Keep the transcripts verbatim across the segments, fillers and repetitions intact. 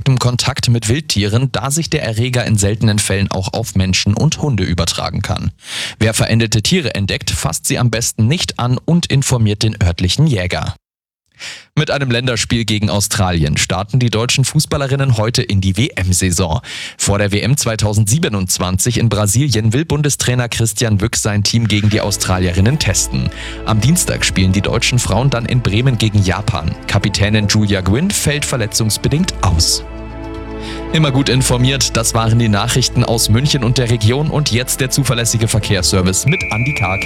direktem Kontakt mit Wildtieren, da sich der Erreger in seltenen Fällen auch auf Menschen und Hunde übertragen kann. Wer verendete Tiere entdeckt, fasst sie am besten nicht an und informiert den örtlichen Jäger. Mit einem Länderspiel gegen Australien starten die deutschen Fußballerinnen heute in die W M-Saison. Vor der W M zweitausendsiebenundzwanzig in Brasilien will Bundestrainer Christian Wück sein Team gegen die Australierinnen testen. Am Dienstag spielen die deutschen Frauen dann in Bremen gegen Japan. Kapitänin Julia Gwynn fällt verletzungsbedingt aus. Immer gut informiert, das waren die Nachrichten aus München und der Region und jetzt der zuverlässige Verkehrsservice mit Andi Karg.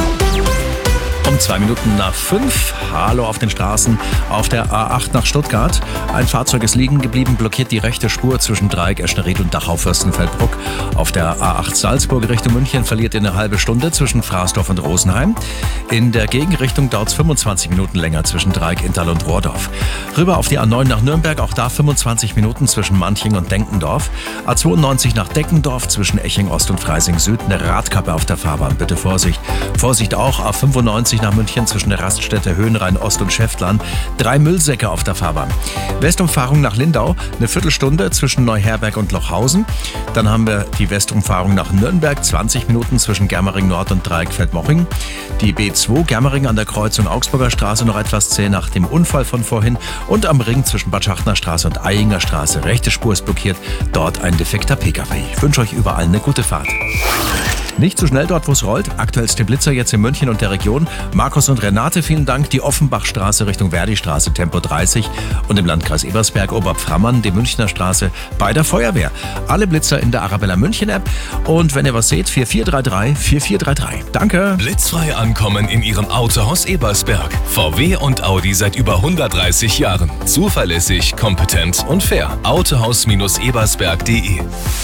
Um zwei Minuten nach fünf. Hallo auf den Straßen. Auf der A acht nach Stuttgart. Ein Fahrzeug ist liegen geblieben, blockiert die rechte Spur zwischen Dreieck, Eschenried und Dachau-Fürstenfeldbruck. Auf der A acht Salzburg Richtung München verliert ihr eine halbe Stunde zwischen Fraßdorf und Rosenheim. In der Gegenrichtung dauert es fünfundzwanzig Minuten länger zwischen Dreieck, Inntal und Rohrdorf. Rüber auf die A neun nach Nürnberg, auch da fünfundzwanzig Minuten zwischen Manching und Denkendorf. A zweiundneunzig nach Deckendorf zwischen Eching Ost und Freising Süd. Eine Radkappe auf der Fahrbahn, bitte Vorsicht. Vorsicht auch, A fünfundneunzig nach München zwischen der Raststätte Höhenrhein Ost und Schäftlern. Drei Müllsäcke auf der Fahrbahn. Westumfahrung nach Lindau, eine Viertelstunde zwischen Neuherberg und Lochhausen. Dann haben wir die Westumfahrung nach Nürnberg, zwanzig Minuten zwischen Germering Nord und Dreieck Feldmoching. Die B zwei Germering an der Kreuzung Augsburger Straße noch etwas zäh nach dem Unfall von vorhin. Und am Ring zwischen Bad Schachtner Straße und Eiinger Straße, rechte Spur ist blockiert. Dort ein defekter Pkw. Ich wünsche euch überall eine gute Fahrt. Nicht zu schnell dort, wo es rollt. Aktuellste Blitzer jetzt in München und der Region. Markus und Renate, vielen Dank. Die Offenbachstraße Richtung Verdi-Straße, Tempo dreißig. Und im Landkreis Ebersberg, Oberpframmern, die Münchner Straße bei der Feuerwehr. Alle Blitzer in der Arabella München-App. Und wenn ihr was seht, vier vier drei drei, vier vier drei drei. Danke. Blitzfrei ankommen in Ihrem Autohaus Ebersberg. V W und Audi seit über hundertdreißig Jahren. Zuverlässig, kompetent und fair. autohaus ebersberg punkt de.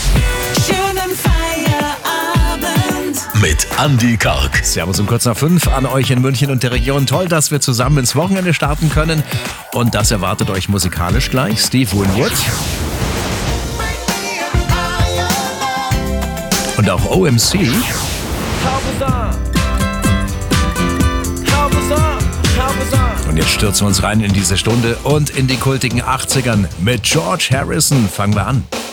Mit Andi Karg. Servus um kurz nach fünf an euch in München und der Region. Toll, dass wir zusammen ins Wochenende starten können. Und das erwartet euch musikalisch gleich. Steve Winwood. Und auch O M C. Und jetzt stürzen wir uns rein in diese Stunde und in die kultigen achtzigern mit George Harrison. Fangen wir an.